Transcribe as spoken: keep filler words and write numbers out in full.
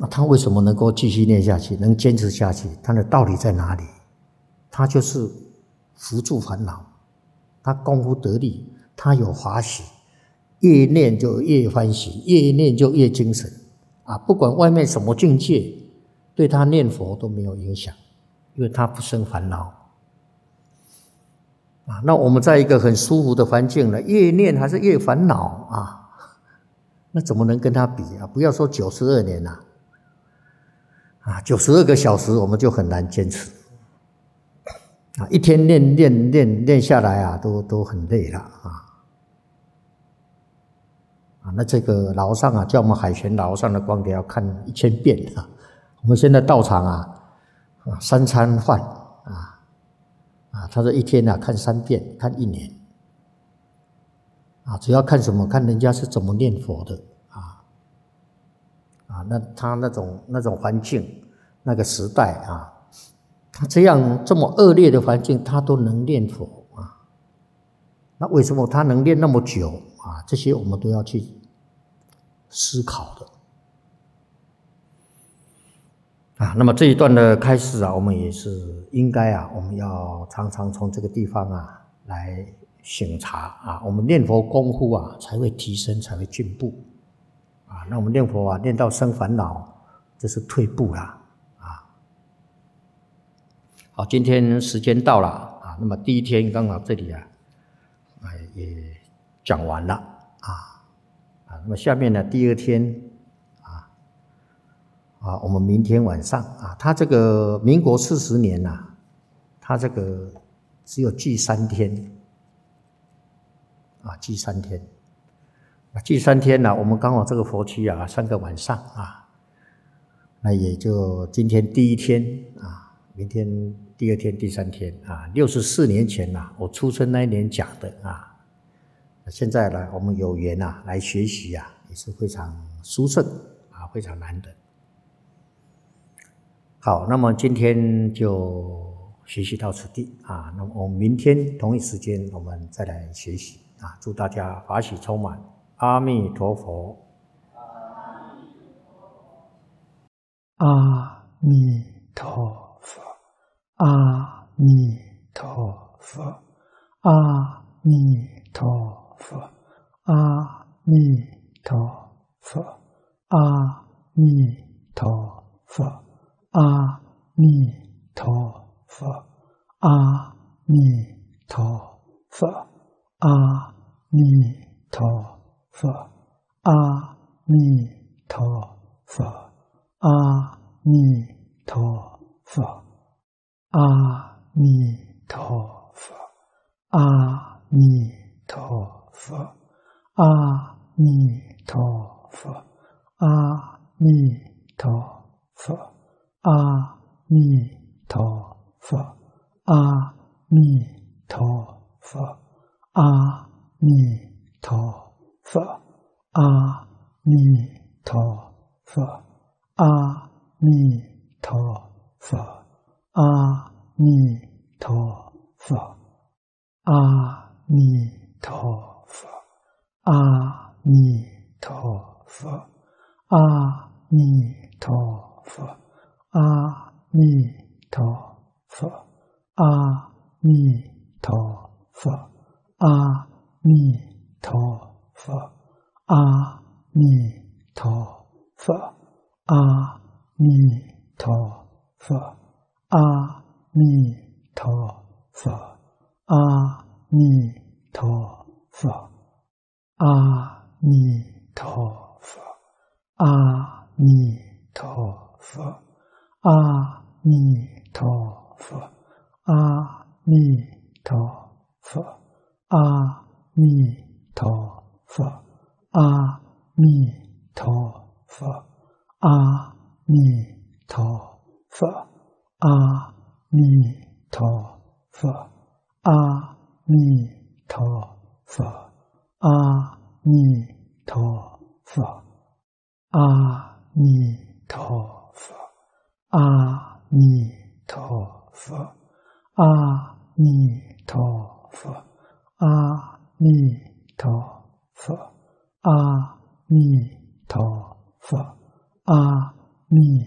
那他为什么能够继续念下去，能坚持下去？他的道理在哪里？他就是扶助烦恼，他功夫得力，他有法喜，越念就越欢喜，越念就越精神啊！不管外面什么境界，对他念佛都没有影响，因为他不生烦恼啊。那我们在一个很舒服的环境呢，越念还是越烦恼啊，那怎么能跟他比啊？不要说九十二年啊，啊，九十二个小时我们就很难坚持啊，一天练练练练下来啊，都都很累了啊。啊，那这个老和尚啊，叫我们海泉老和尚的光碟要看一千遍啊。我们现在道场啊，啊三餐饭啊，啊，他说一天啊看三遍，看一年啊，主要看什么？看人家是怎么念佛的啊啊，那他那种那种环境，那个时代啊，他这样这么恶劣的环境，他都能念佛啊。那为什么他能练那么久啊？这些我们都要去思考的啊。那么这一段的开始啊，我们也是应该啊，我们要常常从这个地方啊来省察啊，我们念佛功夫啊才会提升，才会进步啊。那我们念佛啊，念到生烦恼，这是退步啦啊。好，今天时间到了啊，那么第一天刚好这里啊。啊，也讲完了啊啊，那么下面呢，第二天啊啊，我们明天晚上啊，他这个民国四十年呐、啊，他这个只有祭三天啊，祭三天啊，祭三天呢、啊，我们刚好这个佛期啊，三个晚上啊，那也就今天第一天啊，明天第二天、第三天啊，六十四年前呐、啊，我出生那一年讲的啊，现在呢，我们有缘啊来学习啊，也是非常殊胜啊，非常难得。好，那么今天就学习到此地啊，那么我们明天同一时间我们再来学习啊，祝大家法喜充满，阿弥陀佛。 阿弥陀佛。阿弥陀佛，阿弥陀佛，阿弥陀佛，阿弥陀佛，阿弥陀佛，阿弥陀佛，阿弥陀佛，阿弥陀佛，阿弥陀佛。阿弥陀佛，阿弥陀佛，阿弥陀佛，阿弥陀佛，阿弥陀佛，阿弥陀佛，阿弥陀佛，阿弥陀佛，阿弥陀佛。阿弥陀佛，阿弥陀佛，阿弥陀佛，阿弥陀佛，阿弥陀佛，阿弥陀佛，阿弥陀佛，阿弥陀佛，阿弥陀佛。阿弥陀佛，阿弥陀佛，阿弥陀佛，阿弥陀佛，阿弥陀佛，阿弥陀佛，阿弥陀佛，阿弥陀佛，阿弥陀佛。阿弥陀佛，阿弥陀佛，阿弥陀佛，阿弥陀佛，阿弥陀佛，阿弥陀佛，阿弥陀佛，阿弥陀佛，阿弥。